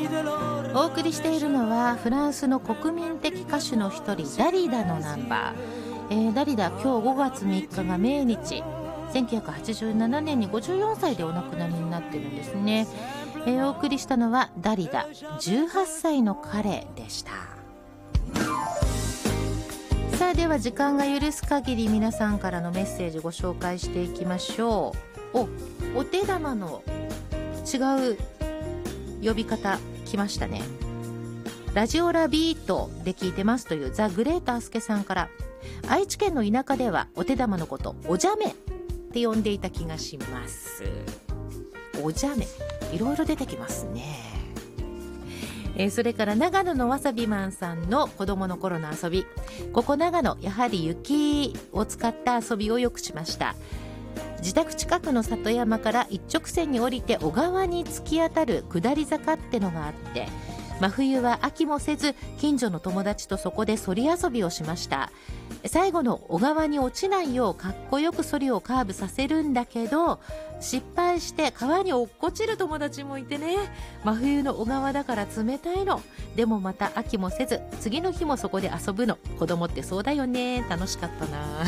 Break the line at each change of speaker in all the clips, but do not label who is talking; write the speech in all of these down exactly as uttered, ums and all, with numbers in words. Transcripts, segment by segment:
お送りしているのはフランスの国民的歌手の一人ダリダのナンバー、えー、ダリダ今日ごがつみっかが命日、せんきゅうひゃくはちじゅうななねんにごじゅうよんさいでお亡くなりになってるんですね。えー、お送りしたのはダリダじゅうはっさいの彼でした。さあでは時間が許す限り皆さんからのメッセージご紹介していきましょう。お、お手玉の違う呼び方来ましたね。ラジオラビートで聞いてますというザ・グレータースケさんから、愛知県の田舎ではお手玉のことおじゃめって呼んでいた気がします。おじゃめいろいろ出てきますね。えー、それから長野のわさびマンさんの子供の頃の遊び、ここ長野やはり雪を使った遊びをよくしました。自宅近くの里山から一直線に降りて小川に突き当たる下り坂ってのがあって、真冬は飽きもせず近所の友達とそこでそり遊びをしました。最後の小川に落ちないようかっこよくそりをカーブさせるんだけど、失敗して川に落っこちる友達もいてね。真冬の小川だから冷たいの。でもまた飽きもせず次の日もそこで遊ぶの。子供ってそうだよね。楽しかったな。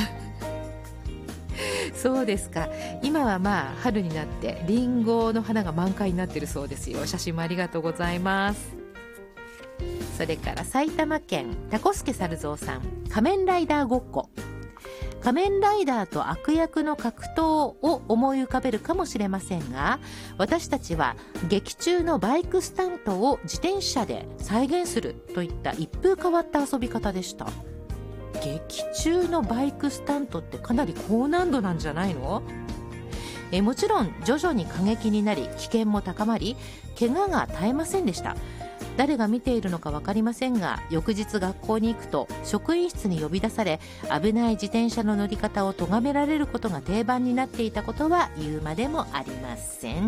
そうですか。今はまあ春になってリンゴの花が満開になってるそうですよ。写真もありがとうございます。それから埼玉県タコスケサルゾウさん、仮面ライダーごっこ。仮面ライダーと悪役の格闘を思い浮かべるかもしれませんが、私たちは劇中のバイクスタントを自転車で再現するといった一風変わった遊び方でした。劇中のバイクスタントってかなり高難度なんじゃないの？えもちろん徐々に過激になり危険も高まり、怪我が絶えませんでした。誰が見ているのか分かりませんが、翌日学校に行くと職員室に呼び出され、危ない自転車の乗り方を咎められることが定番になっていたことは言うまでもありません。